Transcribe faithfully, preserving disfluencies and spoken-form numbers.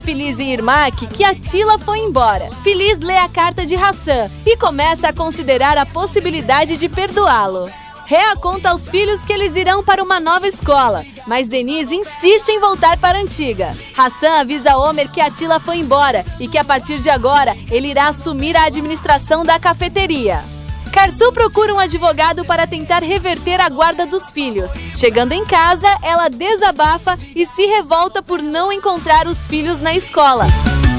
Feliz e Irmak que Atila foi embora. Feliz lê a carta de Hassan e começa a considerar a possibilidade de perdoá-lo. Rea conta aos filhos que eles irão para uma nova escola, mas Denise insiste em voltar para a antiga. Hassan avisa Homer que Atila foi embora e que a partir de agora ele irá assumir a administração da cafeteria. Karsu procura um advogado para tentar reverter a guarda dos filhos. Chegando em casa, ela desabafa e se revolta por não encontrar os filhos na escola.